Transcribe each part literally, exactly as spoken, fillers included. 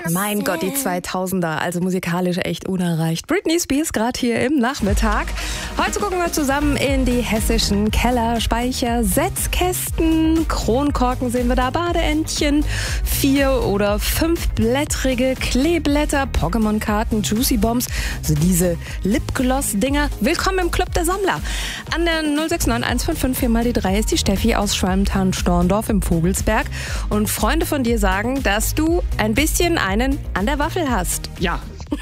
Mein Gott, die zweitausender, also musikalisch echt unerreicht. Britney Spears gerade hier im Nachmittag. Heute gucken wir zusammen in die hessischen Keller, Speicher, Setzkästen. Kronkorken sehen wir da, Badeentchen, vier- oder fünfblättrige Kleeblätter, Pokémon-Karten, Juicy Bombs, also diese Lipgloss-Dinger. Willkommen im Club der Sammler. An der null sechs neun eins fünf fünf vier mal die drei ist die Steffi aus Schwalmtal-Storndorf im Vogelsberg. Und Freunde von dir sagen, dass du ein bisschen einen an der Waffel hast. Ja.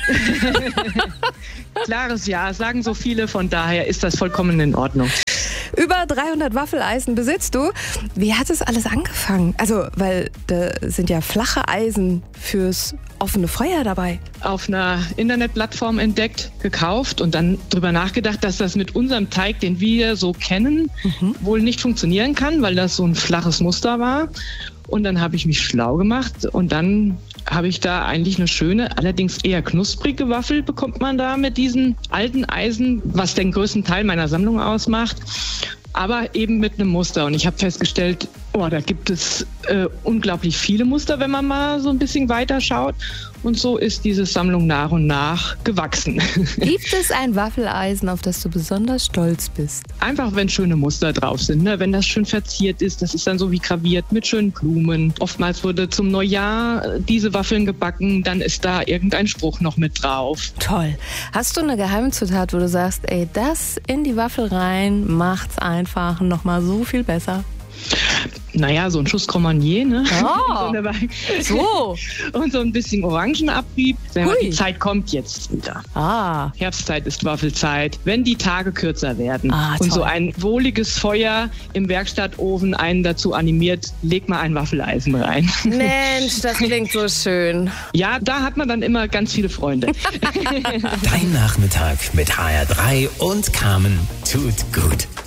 Klares Ja, sagen so viele, von daher ist das vollkommen in Ordnung. Über dreihundert Waffeleisen besitzt du. Wie hat es alles angefangen? Also, weil da sind ja flache Eisen fürs offene Feuer dabei. Auf einer Internetplattform entdeckt, gekauft und dann drüber nachgedacht, dass das mit unserem Teig, den wir so kennen, mhm. wohl nicht funktionieren kann, weil das so ein flaches Muster war. Und dann habe ich mich schlau gemacht und dann habe ich da eigentlich eine schöne, allerdings eher knusprige Waffel bekommt man da mit diesen alten Eisen, was den größten Teil meiner Sammlung ausmacht, aber eben mit einem Muster. Und ich habe festgestellt, oh, da gibt es äh, unglaublich viele Muster, wenn man mal so ein bisschen weiter schaut. Und so ist diese Sammlung nach und nach gewachsen. Gibt es ein Waffeleisen, auf das du besonders stolz bist? Einfach, wenn schöne Muster drauf sind, ne? Wenn das schön verziert ist, das ist dann so wie graviert mit schönen Blumen. Oftmals wurde zum Neujahr diese Waffeln gebacken, dann ist da irgendein Spruch noch mit drauf. Toll. Hast du eine Geheimzutat, wo du sagst, ey, das in die Waffel rein macht's einfach nochmal so viel besser? Naja, so ein Schuss Cremonier, ne? Oh, so. Und so ein bisschen Orangenabrieb. Die Zeit kommt jetzt wieder. Ah. Herbstzeit ist Waffelzeit, wenn die Tage kürzer werden. Ah, und so ein wohliges Feuer im Werkstattofen einen dazu animiert, leg mal ein Waffeleisen rein. Mensch, das klingt so schön. Ja, da hat man dann immer ganz viele Freunde. Dein Nachmittag mit H R drei und Carmen tut gut.